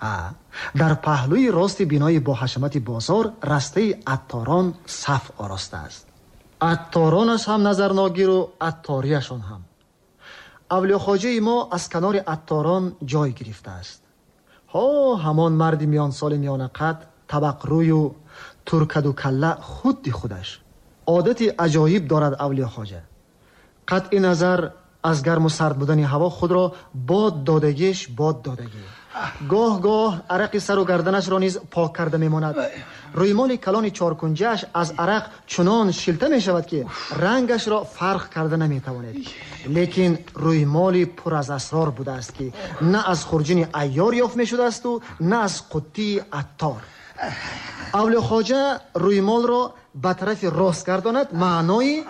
در پهلوی راست بینای با حشمت بازار رسته عطاران صف آراسته است. عطارانش هم نظر ناگیر و عطاریشان هم. اولیا خواجه ما از کنار عطاران جای گرفته است. همان مرد میان سال میان قد، طبق روی و ترکد و کله خود خودش. عادت عجایب دارد اولیا خواجه. قطع نظر از گرم و سرد بودن هوا خود را باد دادگی. گاه گاه عرق سر و گردنش را نیز پاک کرده میماند. رویمال کلان چارکنجهش از عرق چنان شیلته می شود که رنگش را فرق کرده نمی تواند. لیکن رویمال پر از اسرار بوده است که نه از خرجین عیار یافت می شده است و نه از قطی عطار. اولیا خواجه رویمال را به طرف راست گرداند، معنای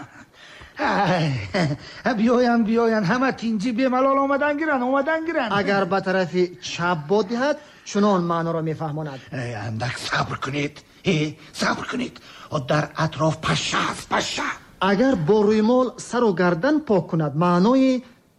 بیاین همه تینجی به ملال اومدن گیرن. اگر به طرف چپ باد دهد چنان معنا را میفهماند. اندک صبر کنید و در اطراف پشه است. اگر با رویمال سر و گردن پاک کند، معنای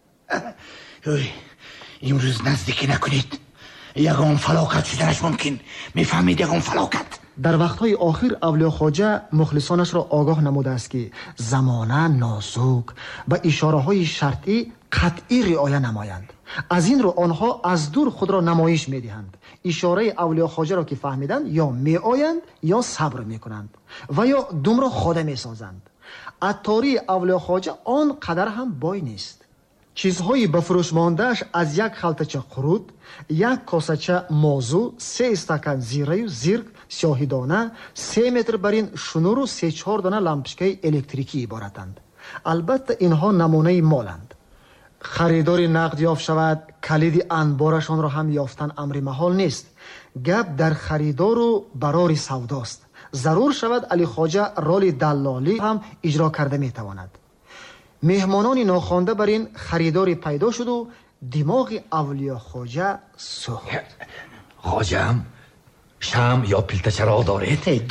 امروز نزدیکی نکنید، یگان فلاکت شدنش ممکن. میفهمید؟ یگان فلاکت. در وقتهای آخر اولیا خواجه مخلصانش را آگاه نموده است که زمانه نازک و اشاره های شرطی قطعی رعایت نمایند. از این رو آنها از دور خود را نمایش می دهند. اشاره اولیا خواجه را که فهمیدند یا می آیند یا صبر می کنند و یا دوم را خاده می سازند. عطاری اولیا خواجه آن قدر هم بای نیست. چیزهایی به فروش ماندهش از یک خلطچه قرود، یک کاسچه موزو، 3 استکان زیره و زیرک سیاهیدانه، 3 متر برین شنور و 3-4 دانه لامپشکه الکتریکی عبارتند. البته اینها نمونه مالند. خریداری نقد یافت شود، کلید انبارشان را هم یافتن امر محال نیست. گپ در خریدار و برار سوداست. ضرور شود علی خواجه رول دلالی هم اجرا کرده می تواند. مهمانانی ناخوانده بر این خریداری پیدا شد و دماغ اولیا خواجه سوخت. خواجم شم یا پیلت چراغ دارید؟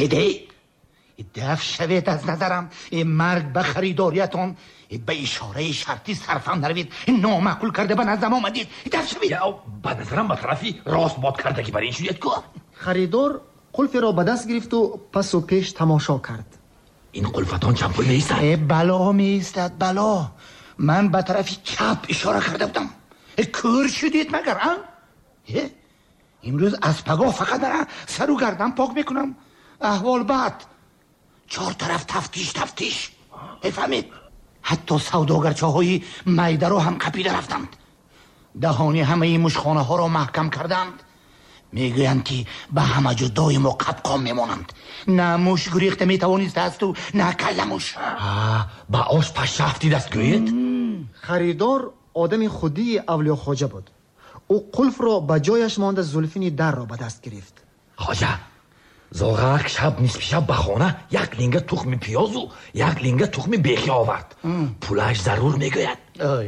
دف شوید از نظرم. مرگ به خریداریتون به اشاره شرطی صرفم نروید. نامعقول کرده به نظرم آمدید. دف شوید. به نظرم به طرفی راست باد کرده که برای این شدید که خریدار قلف را به دست گرفت و پس و پیش تماشا کرد. این قلفتان چند پول میستد؟ بلا میستد بلا. من به طرف چپ اشاره کرده بودم. کور شدید مگر؟ امروز از پگاه فقط دارم سر و گردن پاک میکنم. احوال بد. 4 طرف تفتیش. فهمید؟ حتی سوداگرچه های میده رو هم قپیده رفتند. دهانی همه این مشخانه ها رو محکم کردند. میگویند که به همه جا دایم و قبقام میمانند. نه موش گریخته میتوانیست است و نه کلموش. با آش پشفتی دست گوید؟ خریدار آدم خودی اولیا خواجه بود. او قلف را به جایش مانده زلفین در را به دست گرفت. خواجه زاغک شب نصف شب به خانه 1 لینگه تخم پیاز و 1 لینگه تخم بیخی آورد. پولش ضرور میگوید.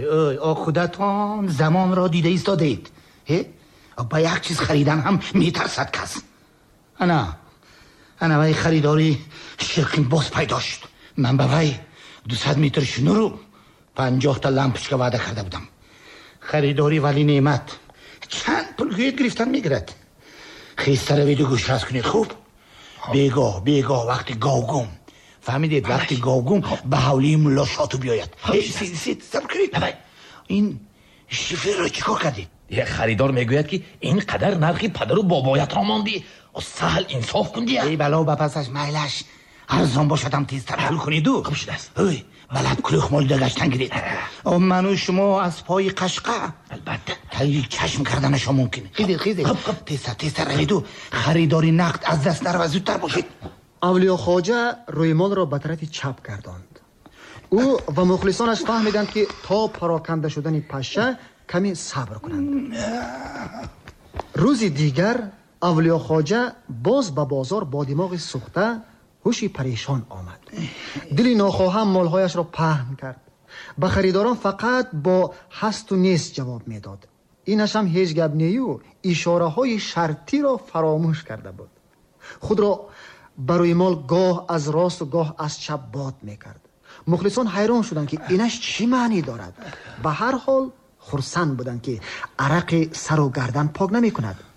خودتان زمان را دیده ایستادید. با یک چیز خریدن هم میترسد کس. انا وی خریداری شرقین باز پیدا شد. من به وی 200 متر شنور و 50 تا لامپشکه وعده کرده بودم. خریداری ولی نعمت چند پول گرفتن میگرد. خیسته روید و گوش راست کنید. خوب بیگاه وقتی گاوگم فهمیدید؟ وقتی گاوگم به حولی ملا شاتو بیاید. صبر کنید. این شفر را چیکار کردید؟ یک خریدار میگوید که این قدر نرخی پدر و بابایت را ماندی و سهل انصاف کندی. ای بلا بپسش میلش ارزان باشدم تیزتر پول کنید. خوب شده است. بلد کلوخ مال دگشتن گرید. من و شما از پای قشقه البته تایید چشم کردنش ممکنه. خیزید تیزتر روید و خریداری نقد از دست نرو. زودتر باشید. اولیا خواجه رویمال را به طرف چپ گرداند. او و مخلصانش فهمیدند که تا پراکنده شدن پشه کمی صبر کنند. روز دیگر اولیا خواجه باز به بازار با دماغ سوخته هوشی پریشان آمد. دلی ناخواهم مالهایش را پهن کرد. به خریداران فقط با هست و نیست جواب میداد. اینش هم هیچ گپ نی و اشاره های شرطی را فراموش کرده بود. خود را برای مال گاه از راست و گاه از چپ باد میکرد. مخلصان حیران شدند که اینش چی معنی دارد. به هر حال خرسند بودند که عرق سر و گردن پاک نمی کند.